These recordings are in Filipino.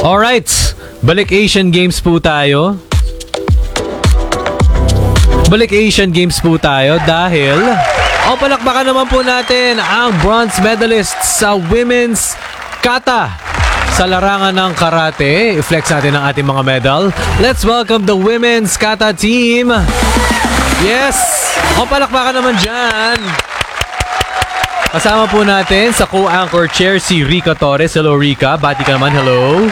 Alright, balik Asian Games po tayo. Balik Asian Games po tayo dahil palakpakan naman po natin ang bronze medalist sa women's kata sa larangan ng karate. I-flex natin ang ating mga medal. Let's welcome the women's kata team. Yes! Palakpakan naman dyan. Kasama po natin sa co-anchor chair si Rica Torres. Hello, Rica. Bati ka naman. Hello.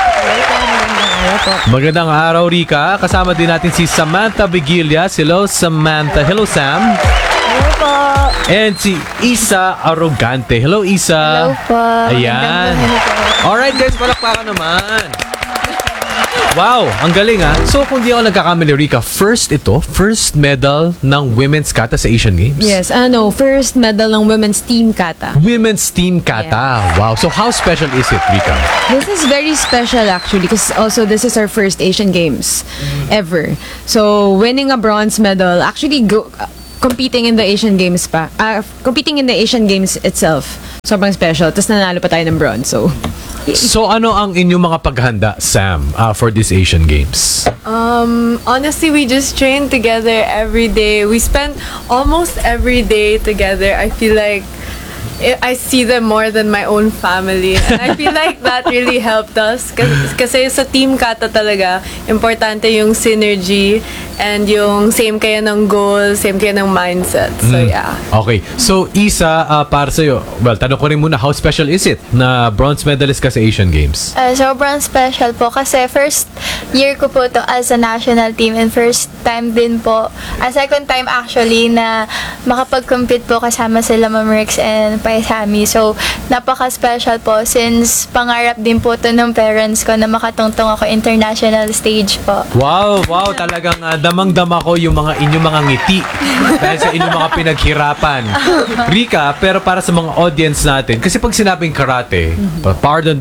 Magandang araw, Rica. Kasama din natin si Samantha Vigilias. Hello, Samantha. Hello, Sam. Hello po. And si Isa Arrogante. Hello, Isa. Hello po. Ayan. Alright, guys. Palakpakan naman. Wow, ang galing ha. So kung di ako nagkakamali, Rica, first medal ng women's kata sa Asian Games? Yes, first medal ng women's team kata. Women's team kata. Yeah. Wow. So how special is it, Rica? This is very special actually because also this is our first Asian Games ever. So winning a bronze medal, actually competing in the Asian Games competing in the Asian Games itself. Sobrang special. Tapos nanalo pa tayo ng bronze. So ano ang inyong mga paghanda, Sam, for this Asian Games? Honestly, we just train together every day. We spend almost every day together. I feel like I see them more than my own family. And I feel like that really helped us. Kasi sa team kata talaga, importante yung synergy and yung same kayo ng goal, same kayo ng mindset. So, yeah. Okay. So, Isa, para sa'yo, well, tanong ko rin muna, how special is it na bronze medalist ka sa Asian Games? Sobrang special po kasi first year ko po to as a national team and first time din po, second time actually na makapag-compete po kasama sila Ma'am Rex and Paisami. So, napaka-special po since pangarap din po to ng parents ko na makatungtong ako international stage po. Wow, talagang damang-dama ko yung inyong mga ngiti dahil sa inyong mga pinaghirapan. Rica, pero para sa mga audience natin, kasi pag sinabing karate, pardon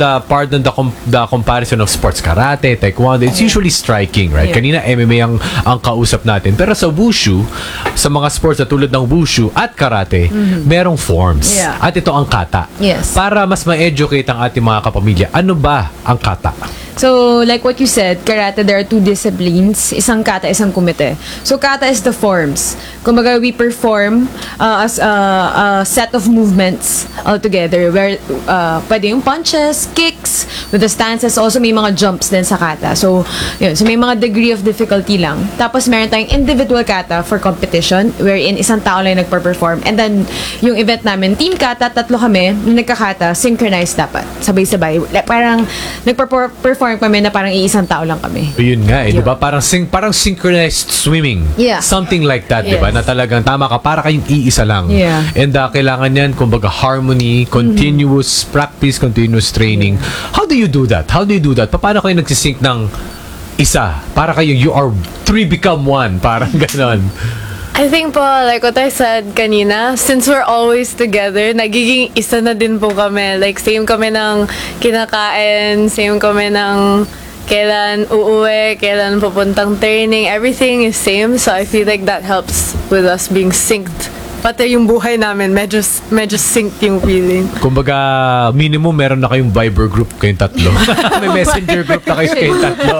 the comparison of sports karate, taekwondo, it's usually striking, right? Yeah. Kanina MMA ang kausap natin. Pero sa wushu, sa mga sports na tulad ng wushu at karate, merong forms. Yeah. At ito ang kata. Yes. Para mas ma-educate ang ating mga kapamilya, ano ba ang kata? So, like what you said, karate, there are two disciplines. Isang kata, isang kumite. So, kata is the forms. Kumbaga, we perform as a set of movements all together where pwede yung punches, kicks, with the stances. Also, may mga jumps din sa kata. So, yun. So, may mga degree of difficulty lang. Tapos, meron tayong individual kata for competition wherein isang tao lang nagpa-perform. And then, yung event namin, team kata, tatlo kami, nagkakata, synchronized dapat. Sabay-sabay. Like, parang nagpa-perform kami na parang iisang tao lang kami. Yun nga, di ba? Parang synchronized swimming. Yeah. Something like that, di ba? Yes. Na talagang tama ka, para kayong iisa lang. Yeah. And kailangan yan, kumbaga, harmony, continuous practice, continuous training. How do you do that? Paano kayo nagsisync ng isa? Para kayo, you are three become one. Parang ganon. I think po, like what I said kanina, since we're always together, nagiging isa na din po kami. Like, same kami ng kinakain, same kami ng kailan uuwi, kailan pupuntang training. Everything is same, so I feel like that helps with us being synced. Pati yung buhay namin, medyo synced yung feeling. Kumbaga, minimum meron na kayong Viber group kayong tatlo. May messenger group na kayong tatlo.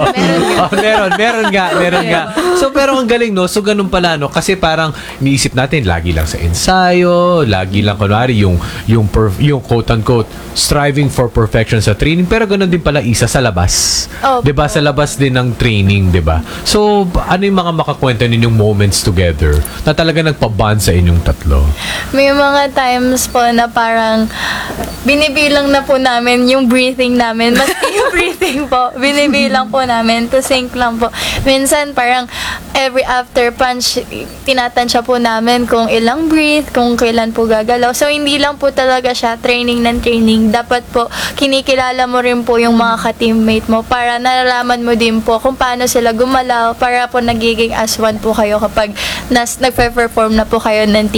Meron nga. So, pero ang galing, no? So, ganun pala, no? Kasi parang iniisip natin, lagi lang sa ensayo, lagi lang, kunwari, yung quote-unquote, striving for perfection sa training. Pero ganun din pala, isa sa labas. Oh, diba? Sa labas din ng training, diba? So, ano yung mga makakwento ninyong moments together na talaga nagpa-bond sa inyong tatlo? May mga times po na parang binibilang na po namin yung breathing namin. Maski yung breathing po, binibilang po namin to sync lang po. Minsan parang every after punch, tinatansya po namin kung ilang breathe, kung kailan po gagalaw. So, hindi lang po talaga siya training ng training. Dapat po, kinikilala mo rin po yung mga ka-teammate mo para nalalaman mo din po kung paano sila gumalaw para po nagiging as one po kayo kapag nagpe-perform na po kayo ng team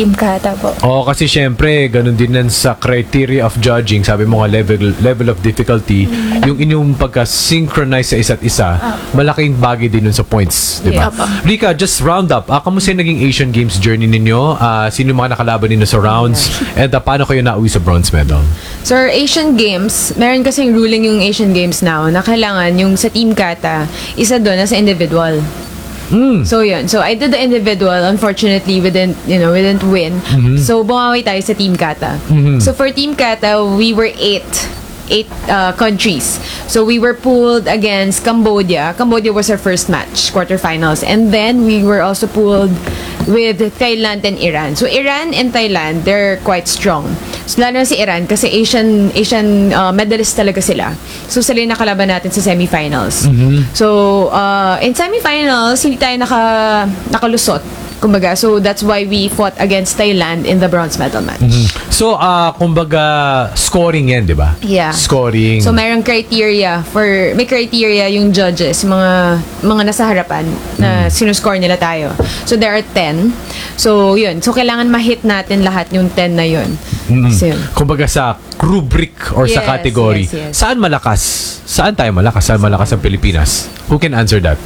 Team Kata po. Oo, kasi syempre, ganun din yan sa criteria of judging. Sabi mo nga, level of difficulty, yung inyong pagka-synchronize sa isa't isa, malaking bagay din nun sa points, di ba? Yeah. Rika, just round up. Kamusta yung naging Asian Games journey ninyo? Sino yung mga nakalaban ninyo sa rounds? And paano kayo nauwi sa bronze medal? So, our Asian Games, meron kasing ruling yung Asian Games now na kailangan yung sa Team Kata, isa doon na sa individual. So yun. So I did the individual. Unfortunately, we didn't win. So bumawi tayo sa Team Kata. So for Team Kata, we were eight countries. So we were pooled against Cambodia. Cambodia was our first match, quarterfinals. And then we were also pooled with Thailand and Iran. So Iran and Thailand, they're quite strong. So lalo na si Iran kasi Asian medalist talaga sila. So sila yung nakalaban natin sa semifinals. So in semifinals, hindi tayo nakalusot. Kumbaga, so that's why we fought against Thailand in the bronze medal match. So, kumbaga, scoring yan, di ba? Yeah. Scoring. So may criteria yung judges, mga nasa harapan na sinuscore nila tayo. So there are 10. So yun. So kailangan ma-hit natin lahat yung 10 na yun. So, yun. Kumbaga sa rubric or sa Yes, category. yes. Saan malakas? Saan tayo malakas? Saan malakas ang Pilipinas? Who can answer that?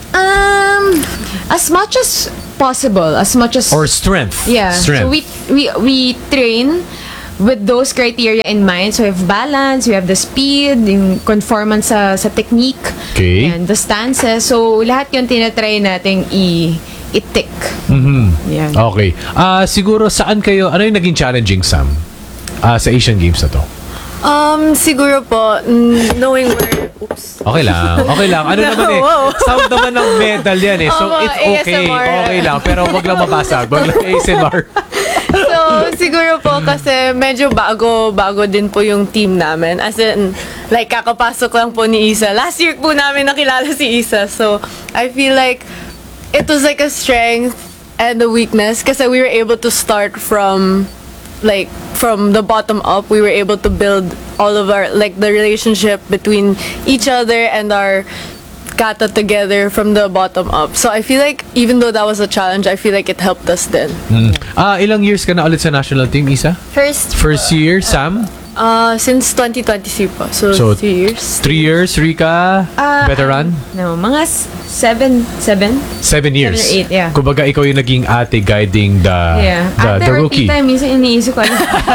As much as possible, as much as Or strength? yeah. Strength. So we train with those criteria in mind. So we have balance, we have the speed, yung conformance sa technique, Okay. and the stances. So lahat yun tinatry nating i-tick. Yeah. Okay. Siguro saan kayo, ano yung naging challenging, Sam? Sa Asian Games na to? Siguro po, knowing where, Okay lang. Okay lang. Ano naman eh. Wow. Sound naman ng medal yan eh. So Opo, it's okay. ASMR. Okay lang. Pero wag lang mabasag. Wag lang ASMR. So, siguro po kasi medyo bago din po yung team namin. As in, like, kakapasok lang po ni Isa. Last year po namin nakilala si Isa. So, I feel like it was like a strength and a weakness kasi we were able to start from the bottom up. We were able to build all of our, like, the relationship between each other and our kata together from the bottom up. So I feel like even though that was a challenge, I feel like it helped us then. Ilang years ka na ulit sa national team, Isa? First year, Sam? Since 2023 po. So 3 years. 3 years, Rika? Veteran? No, mga 7 7 years. 7 or 8, yeah. Kumbaga, ikaw yung naging ate guiding the Ate or rookie. tita, minsan iniisip ko.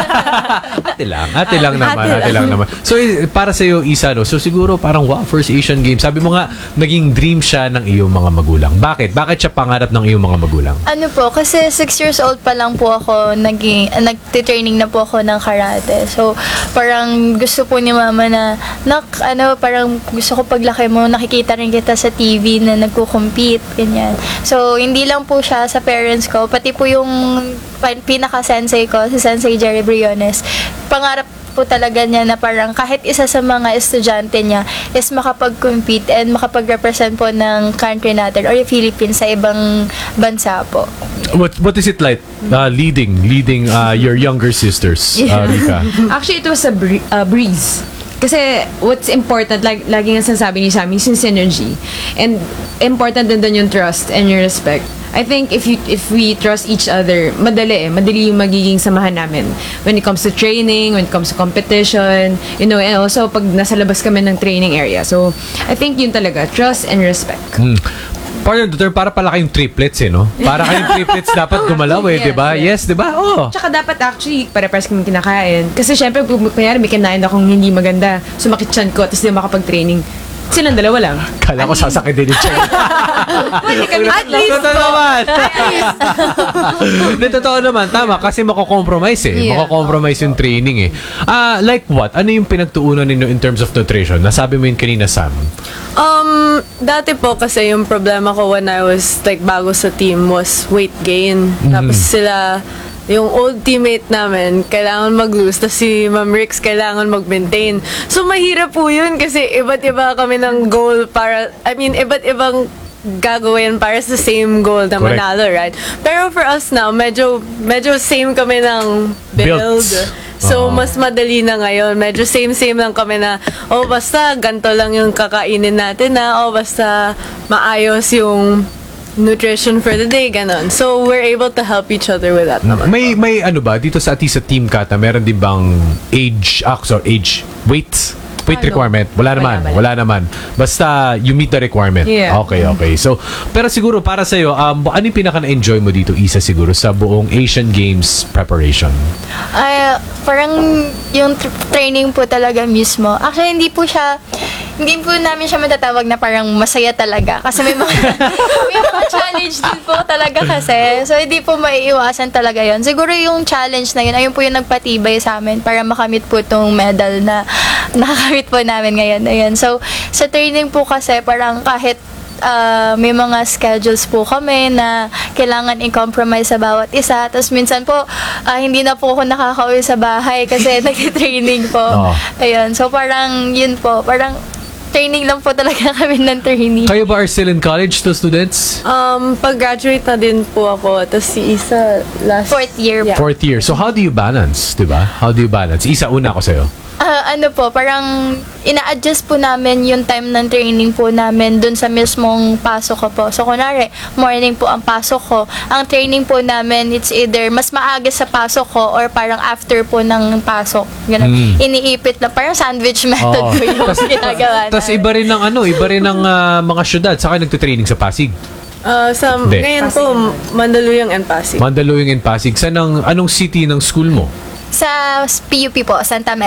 Ate lang naman. So, para sa'yo, Isa, no? So, siguro parang, wow, first Asian Games. Sabi mo nga, naging dream siya ng iyong mga magulang. Bakit? Bakit siya pangarap ng iyong mga magulang? Ano po, kasi 6 years old pa lang po ako, nagtitraining na po ako ng karate. So, parang gusto po ni mama na, parang gusto ko paglaki mo, nakikita rin kita sa TV na nagko-compete, ganyan. So, hindi lang po siya sa parents ko, pati po yung pinaka-sensei ko, si Sensei Jerry Briones, pangarap po talaga niya na parang kahit isa sa mga estudyante niya is makapag-compete and makapag-represent po ng country natin or yung Philippines sa ibang bansa po. What is it like leading your younger sisters, Rika? Actually, it was a breeze. Kasi what's important, like lagi nga sinasabi ni Sammy, is yung synergy. And important din doon yung trust and yung respect. I think if we trust each other, madali yung magiging samahan namin. When it comes to training, when it comes to competition, and also pag nasa labas kami ng training area. So, I think yun talaga, trust and respect. Pardon, Dr. Para pala kayong triplets no? Para kayong triplets dapat gumalaw Yes, di ba? Yes, di ba? Oh. Tsaka dapat actually, pare-pares kami kinakain. Kasi syempre, kunyari may kinain akong hindi maganda, sumakit tiyan ko, tapos di makapag-training. Silang dalawa lang. Kala ko sasakit din yung tiyan. Pwede kami At least Totoo naman. Totoo naman. Tama. Kasi mako-compromise Yeah. Mako-compromise yung training Like what? Ano yung pinagtuunan ninyo in terms of nutrition? Nasabi mo yun kanina, Sam. Dati po kasi yung problema ko when I was like bago sa team was weight gain. Tapos sila, yung old teammate namin, kailangan mag-lose. Tapos si Ma'am Rix, kailangan mag-maintain. So, mahirap po yun kasi iba't iba kami ng goal iba't ibang gagawin para sa same goal na Correct. manalo, right? Pero for us now, medyo same kami ng build. So, mas madali na ngayon. Medyo same lang kami na, basta ganito lang yung kakainin natin basta maayos yung nutrition for the day, ganon. So, we're able to help each other with that naman. May ano ba, dito sa Atisa Team Kata, meron din bang weight requirement? Wala naman. Basta you meet the requirement. Yeah. Okay. So, pero siguro para sa'yo, ano yung pinaka-na-enjoy mo dito, Isa, siguro, sa buong Asian Games preparation? Ay, parang yung training po talaga mismo. Actually, hindi po namin siya matatawag na parang masaya talaga. Kasi may mga, may mga challenge din po talaga kasi. So, hindi po maiiwasan talaga yon. Siguro yung challenge na yun, ayun po yung nagpatibay sa amin para makamit po itong medal na nakakamit po namin ngayon. Ayun. So, sa training po kasi parang kahit may mga schedules po kami na kailangan i-compromise sa bawat isa. Tapos minsan po, hindi na po ako nakakauwi sa bahay kasi nag-training po. Oh. Ayun. So parang yun po, parang training lang po talaga kami ng training. Kayo ba are still in college, to students? Pag-graduate na din po ako. Tapos si Isa last... Fourth year Yeah. po. Fourth year. So, how do you balance, diba? How do you balance? Isa, una ako sa'yo. Ano po, parang ina-adjust po namin yung time ng training po namin dun sa mismong pasok ko po. So, kunwari, morning po ang pasok ko. Ang training po namin, it's either mas maaga sa pasok ko or parang after po ng pasok. Ganun. Iniipit na, parang sandwich method po yung ginagawa Tapos namin. iba rin ng mga syudad. Saka nagtitraining sa Pasig. Hindi. Ngayon po, Mandaluyong and Pasig. Mandaluyong and Pasig. Anong city ng school mo? Sa PUP po, Santa Mesa.